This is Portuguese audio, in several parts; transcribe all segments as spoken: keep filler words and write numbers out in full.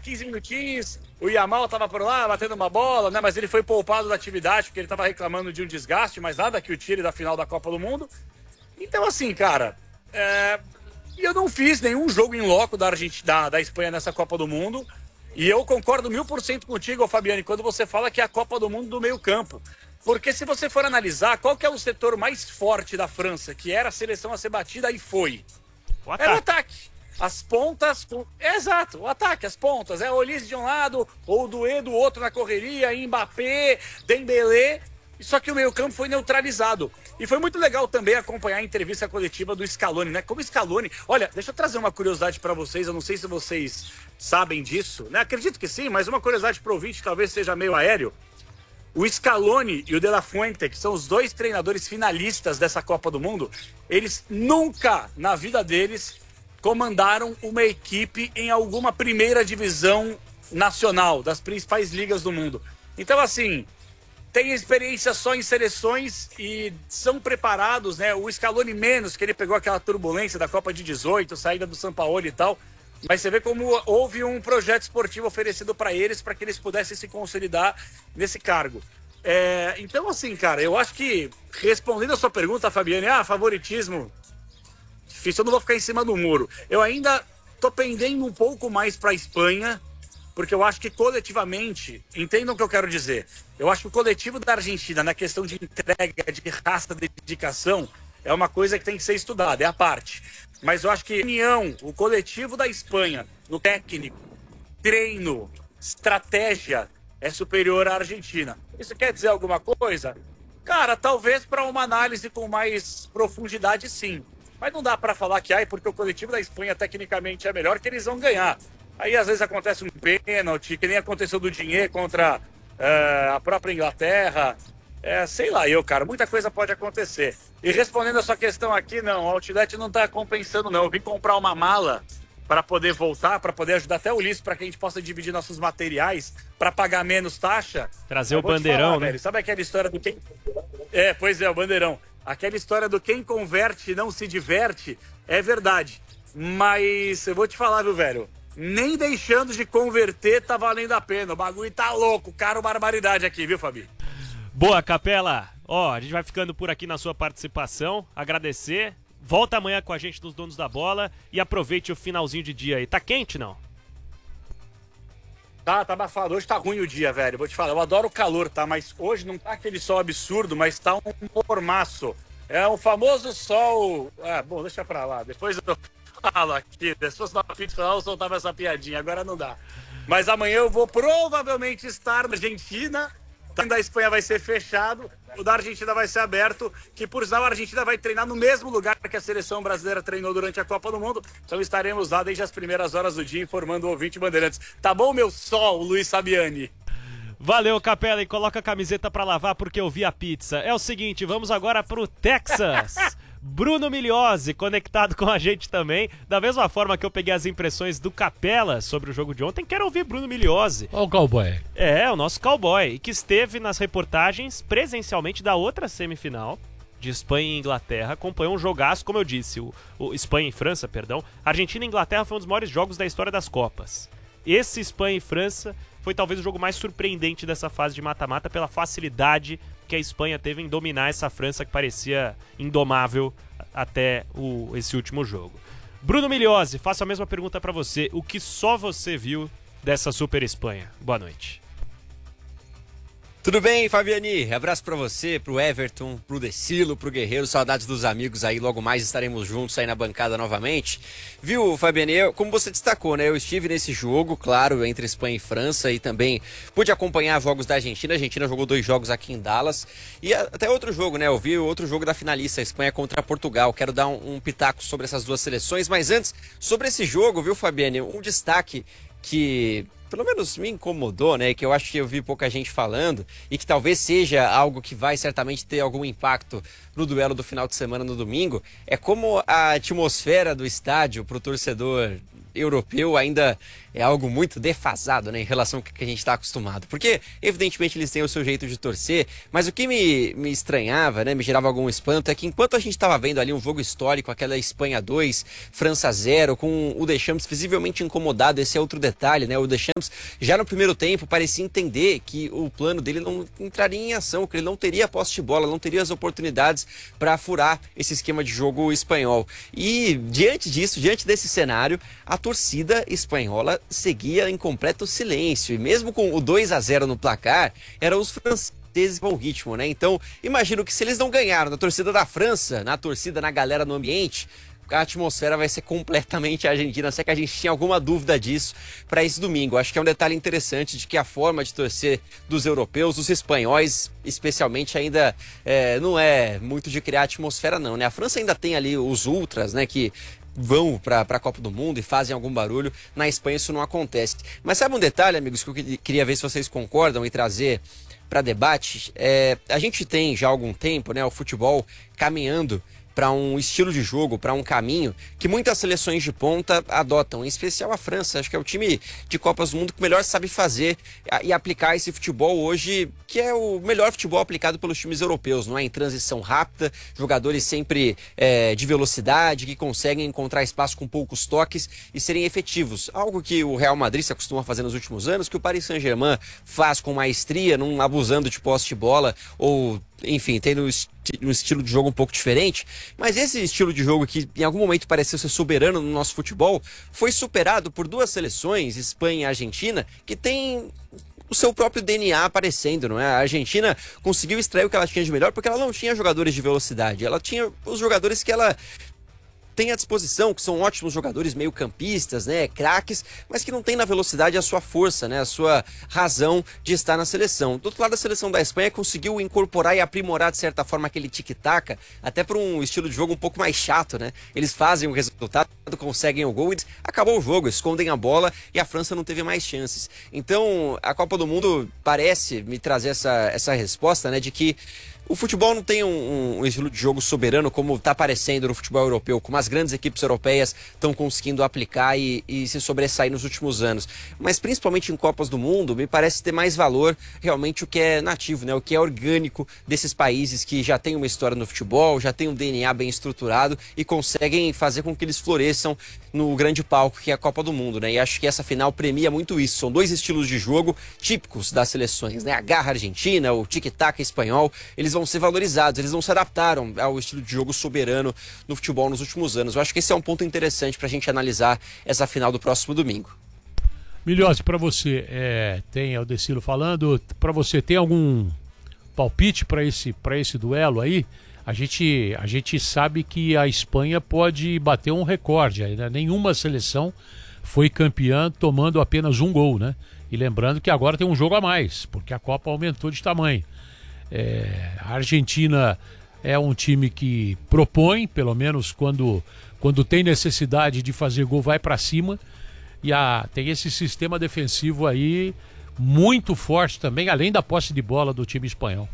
quinze minutinhos, o Yamal tava por lá, batendo uma bola, né? Mas ele foi poupado da atividade, porque ele tava reclamando de um desgaste, mas nada que o tire da final da Copa do Mundo. Então, assim, cara, é... eu não fiz nenhum jogo em loco da, Argentina, da, da Espanha nessa Copa do Mundo. E eu concordo mil por cento contigo, Fabiane, quando você fala que é a Copa do Mundo do meio campo. Porque se você for analisar, qual que é o setor mais forte da França, que era a seleção a ser batida e foi? O era o ataque. As pontas, com... exato, o ataque, as pontas. É o Olise de um lado, ou o Doué do outro na correria, Mbappé, Dembélé. Só que o meio-campo foi neutralizado. E foi muito legal também acompanhar a entrevista coletiva do Scaloni, né? Como Scaloni... Olha, deixa eu trazer uma curiosidade para vocês, eu não sei se vocês sabem disso, né? Acredito que sim, mas uma curiosidade pro ouvinte, talvez seja meio aéreo. O Scaloni e o De La Fuente, que são os dois treinadores finalistas dessa Copa do Mundo, eles nunca, na vida deles, comandaram uma equipe em alguma primeira divisão nacional, das principais ligas do mundo. Então, assim... tem experiência só em seleções e são preparados, né? O Scaloni menos, que ele pegou aquela turbulência da Copa de dezoito, saída do Sampaoli e tal. Mas você vê como houve um projeto esportivo oferecido para eles, para que eles pudessem se consolidar nesse cargo. É, então, assim, cara, eu acho que, respondendo a sua pergunta, Fabiane, ah, favoritismo, difícil, eu não vou ficar em cima do muro. Eu ainda tô pendendo um pouco mais para a Espanha, porque eu acho que coletivamente, entendam o que eu quero dizer, eu acho que o coletivo da Argentina, na questão de entrega, de raça, de dedicação, é uma coisa que tem que ser estudada, é a parte. Mas eu acho que a união, o coletivo da Espanha, no técnico, treino, estratégia, é superior à Argentina. Isso quer dizer alguma coisa? Cara, talvez para uma análise com mais profundidade, sim. Mas não dá para falar que, ai, porque o coletivo da Espanha tecnicamente é melhor, que eles vão ganhar. Aí às vezes acontece um pênalti, que nem aconteceu do Dinheiro contra uh, a própria Inglaterra. É, sei lá eu, cara, muita coisa pode acontecer. E respondendo a sua questão aqui, não, o Outlet não tá compensando não. Eu vim comprar uma mala para poder voltar, para poder ajudar até o Ulisses, para que a gente possa dividir nossos materiais, para pagar menos taxa. Trazer o bandeirão, falar, né? Velho, sabe aquela história do quem... É, pois é, o bandeirão. Aquela história do quem converte não se diverte, é verdade. Mas eu vou te falar, viu, velho? Nem deixando de converter tá valendo a pena. O bagulho tá louco, caro barbaridade aqui, viu, Fabi? Boa, Capela. Ó, a gente vai ficando por aqui na sua participação. Agradecer. Volta amanhã com a gente nos Donos da Bola e aproveite o finalzinho de dia aí. Tá quente, não? Tá, tá abafado. Hoje tá ruim o dia, velho. Vou te falar, eu adoro o calor, tá? Mas hoje não tá aquele sol absurdo, mas tá um mormaço. É o famoso sol... Ah, bom, deixa pra lá. Depois eu falo aqui. Se fosse na pizza, eu soltava essa piadinha. Agora não dá. Mas amanhã eu vou provavelmente estar na Argentina. O da Espanha vai ser fechado, o da Argentina vai ser aberto, que por sinal a Argentina vai treinar no mesmo lugar que a seleção brasileira treinou durante a Copa do Mundo. Então estaremos lá desde as primeiras horas do dia informando o ouvinte Bandeirantes. Tá bom, meu sol, Luiz Sabiani? Valeu, Capela, e coloca a camiseta pra lavar porque eu vi a pizza. É o seguinte, vamos agora pro Texas. Bruno Migliozzi conectado com a gente também. Da mesma forma que eu peguei as impressões do Capela sobre o jogo de ontem, quero ouvir Bruno Migliozzi. Ó o cowboy. É, o nosso cowboy, que esteve nas reportagens presencialmente da outra semifinal de Espanha e Inglaterra. Acompanhou um jogaço, como eu disse, o, o Espanha e França, perdão. Argentina e Inglaterra foi um dos maiores jogos da história das Copas. Esse Espanha e França foi talvez o jogo mais surpreendente dessa fase de mata-mata pela facilidade que a Espanha teve em dominar essa França que parecia indomável até o, esse último jogo. Bruno Migliozzi, faço a mesma pergunta para você. O que só você viu dessa Super Espanha? Boa noite. Tudo bem, Fabiani? Abraço pra você, pro Everton, pro Decilo, pro Guerreiro, saudades dos amigos aí, logo mais estaremos juntos aí na bancada novamente. Viu, Fabiani, eu, como você destacou, né, eu estive nesse jogo, claro, entre Espanha e França e também pude acompanhar jogos da Argentina, a Argentina jogou dois jogos aqui em Dallas e até outro jogo, né, eu vi outro jogo da finalista, a Espanha contra Portugal, quero dar um, um pitaco sobre essas duas seleções, mas antes, sobre esse jogo, viu, Fabiani, um destaque que... pelo menos me incomodou, né, que eu acho que eu vi pouca gente falando e que talvez seja algo que vai certamente ter algum impacto no duelo do final de semana no domingo, é como a atmosfera do estádio para o torcedor europeu ainda é algo muito defasado, né, em relação ao que a gente está acostumado. Porque, evidentemente, eles têm o seu jeito de torcer, mas o que me, me estranhava, né, me gerava algum espanto, é que enquanto a gente estava vendo ali um jogo histórico, aquela Espanha dois, França zero, com o Deschamps visivelmente incomodado, esse é outro detalhe, né, o Deschamps já no primeiro tempo parecia entender que o plano dele não entraria em ação, que ele não teria posse de bola, não teria as oportunidades para furar esse esquema de jogo espanhol. E diante disso, diante desse cenário, a torcida espanhola seguia em completo silêncio. E mesmo com o dois a zero no placar, eram os franceses com o ritmo, né? Então, imagino que se eles não ganharam na torcida da França, na torcida, na galera, no ambiente, a atmosfera vai ser completamente argentina, se é que a gente tinha alguma dúvida disso para esse domingo. Acho que é um detalhe interessante de que a forma de torcer dos europeus, dos espanhóis, especialmente, ainda é, não é muito de criar atmosfera, não, né? A França ainda tem ali os ultras, né, que vão para a Copa do Mundo e fazem algum barulho. Na Espanha isso não acontece. Mas sabe um detalhe, amigos, que eu queria ver se vocês concordam e trazer para debate? É, a gente tem já há algum tempo, né, o futebol caminhando para um estilo de jogo, para um caminho que muitas seleções de ponta adotam, em especial a França. Acho que é o time de Copas do Mundo que melhor sabe fazer e aplicar esse futebol hoje, que é o melhor futebol aplicado pelos times europeus, não é? Em transição rápida, jogadores sempre é, de velocidade, que conseguem encontrar espaço com poucos toques e serem efetivos. Algo que o Real Madrid se acostuma a fazer nos últimos anos, que o Paris Saint-Germain faz com maestria, não abusando de posse de bola ou, enfim, tendo um estilo de jogo um pouco diferente. Mas esse estilo de jogo que em algum momento pareceu ser soberano no nosso futebol foi superado por duas seleções, Espanha e Argentina, que tem o seu próprio D N A aparecendo, não é? A Argentina conseguiu extrair o que ela tinha de melhor porque ela não tinha jogadores de velocidade, ela tinha os jogadores que ela tem à disposição, que são ótimos jogadores meio campistas, né, craques, mas que não tem na velocidade a sua força, né, a sua razão de estar na seleção. Do outro lado, a seleção da Espanha conseguiu incorporar e aprimorar de certa forma aquele tic-tac, até para um estilo de jogo um pouco mais chato, né? Eles fazem o resultado, conseguem o gol e acabou o jogo, escondem a bola e a França não teve mais chances. Então, a Copa do Mundo parece me trazer essa, essa resposta, né, de que o futebol não tem um, um estilo de jogo soberano como está aparecendo no futebol europeu, como as grandes equipes europeias estão conseguindo aplicar e, e se sobressair nos últimos anos. Mas principalmente em Copas do Mundo, me parece ter mais valor realmente o que é nativo, né? O que é orgânico desses países que já têm uma história no futebol, já têm um D N A bem estruturado e conseguem fazer com que eles floresçam no grande palco que é a Copa do Mundo, né? E acho que essa final premia muito isso. São dois estilos de jogo típicos das seleções, né? A garra argentina, o tic-tac espanhol, eles vão ser valorizados, eles não se adaptaram ao estilo de jogo soberano no futebol nos últimos anos. Eu acho que esse é um ponto interessante para a gente analisar essa final do próximo domingo. Milhose, para você, é, tem o Decilo falando, para você tem algum palpite para esse, para esse duelo aí? A gente, a gente sabe que a Espanha pode bater um recorde, né? Nenhuma seleção foi campeã tomando apenas um gol, né? E lembrando que agora tem um jogo a mais, porque a Copa aumentou de tamanho. É, a Argentina é um time que propõe, pelo menos quando, quando tem necessidade de fazer gol, vai para cima. E a, tem esse sistema defensivo aí muito forte também, além da posse de bola do time espanhol.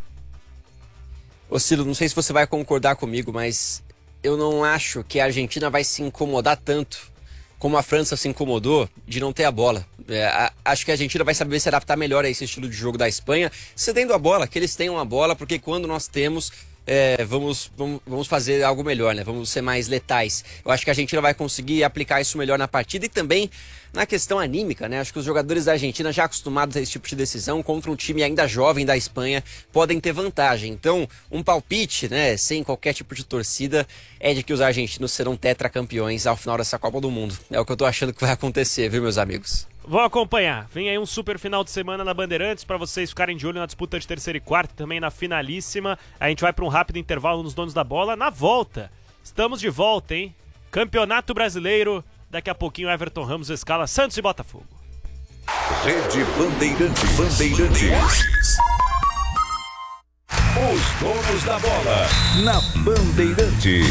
Ô Cilo, não sei se você vai concordar comigo, mas eu não acho que a Argentina vai se incomodar tanto como a França se incomodou de não ter a bola. É, a, acho que a Argentina vai saber se adaptar melhor a esse estilo de jogo da Espanha, cedendo a bola, que eles tenham a bola, porque quando nós temos, é, vamos, vamos, vamos fazer algo melhor, né? Vamos ser mais letais. Eu acho que a Argentina vai conseguir aplicar isso melhor na partida e também na questão anímica, né? Acho que os jogadores da Argentina, já acostumados a esse tipo de decisão, contra um time ainda jovem da Espanha, podem ter vantagem. Então, um palpite, né, sem qualquer tipo de torcida, é de que os argentinos serão tetracampeões ao final dessa Copa do Mundo. É o que eu tô achando que vai acontecer, viu, meus amigos? Vão acompanhar. Vem aí um super final de semana na Bandeirantes para vocês ficarem de olho na disputa de terceiro e quarto, também na finalíssima. A gente vai para um rápido intervalo nos donos da bola. Na volta, estamos de volta, hein? Campeonato Brasileiro. Daqui a pouquinho o Everton Ramos escala Santos e Botafogo. Rede Bandeirantes. Bandeirantes. Os donos da bola na Bandeirantes.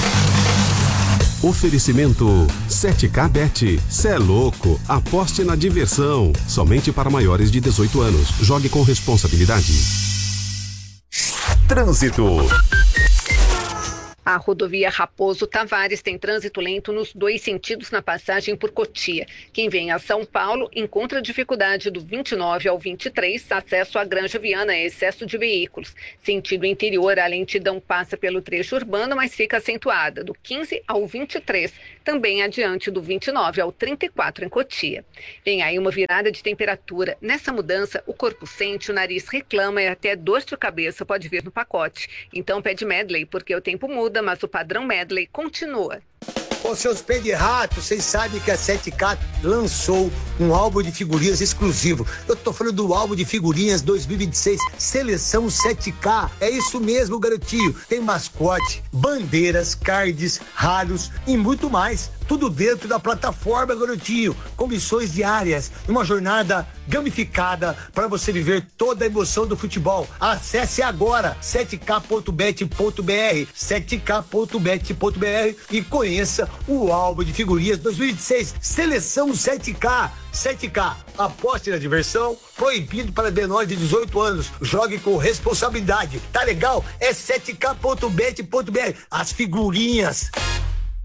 Oferecimento sete K Bet. Cê é louco. Aposte na diversão. Somente para maiores de dezoito anos. Jogue com responsabilidade. Trânsito. A rodovia Raposo Tavares tem trânsito lento nos dois sentidos na passagem por Cotia. Quem vem a São Paulo encontra dificuldade do vinte e nove ao vinte e três, acesso à Granja Viana, excesso de veículos. Sentido interior, a lentidão passa pelo trecho urbano, mas fica acentuada do quinze ao vinte e três, também adiante do vinte e nove ao trinta e quatro em Cotia. Vem aí uma virada de temperatura. Nessa mudança, o corpo sente, o nariz reclama e até dor de cabeça pode vir no pacote. Então pede Medley, porque o tempo muda, mas o padrão Medley continua. Ô, seus pés de rato, vocês sabem que a sete K lançou um álbum de figurinhas exclusivo. Eu tô falando do álbum de figurinhas dois mil e vinte e seis, Seleção sete K. É isso mesmo, garotinho. Tem mascote, bandeiras, cards, raros e muito mais. Tudo dentro da plataforma, garotinho, com missões diárias, uma jornada gamificada para você viver toda a emoção do futebol. Acesse agora sete k ponto bet ponto b r, sete k ponto bet ponto b r e conheça o álbum de figurinhas dois mil e vinte e seis, Seleção sete K. sete K, aposte na diversão, proibido para menores de dezoito anos. Jogue com responsabilidade. Tá legal? É sete k ponto bet ponto b r. As figurinhas